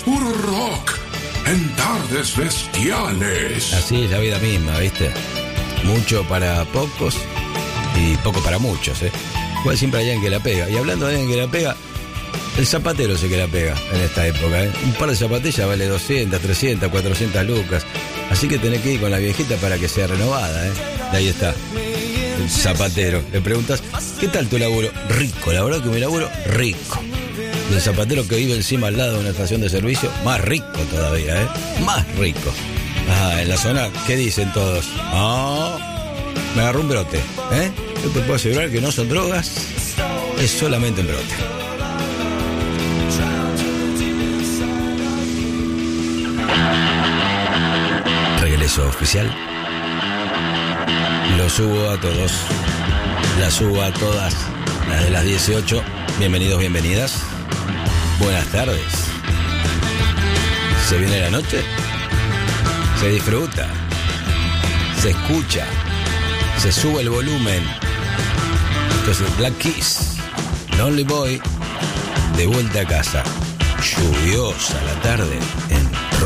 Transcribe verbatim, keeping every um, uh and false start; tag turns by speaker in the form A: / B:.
A: Puro rock en Tardes Bestiales.
B: Así es la vida misma, ¿viste? Mucho para pocos y poco para muchos, ¿eh? Igual siempre hay alguien que la pega. Y hablando de alguien que la pega, el zapatero sé que la pega en esta época, ¿eh? Un par de zapatillas vale doscientas, trescientas, cuatrocientas lucas. Así que tenés que ir con la viejita para que sea renovada, ¿eh? Ahí está. El zapatero. Le preguntas, ¿qué tal tu laburo? Rico, la verdad que mi laburo, rico. Y el zapatero que vive encima al lado de una estación de servicio, más rico todavía, ¿eh? Más rico. Ah, en la zona, ¿qué dicen todos? Ah, me agarró un brote, ¿eh? Yo te puedo asegurar que no son drogas, es solamente un brote. Regreso oficial. Lo subo a todos. La subo a todas. Las de las dieciocho. Bienvenidos, bienvenidas. Buenas tardes. ¿Se viene la noche? Se disfruta. Se escucha. Se sube el volumen. Entonces, Black Keys, Lonely Boy, de vuelta a casa. Lluviosa la tarde en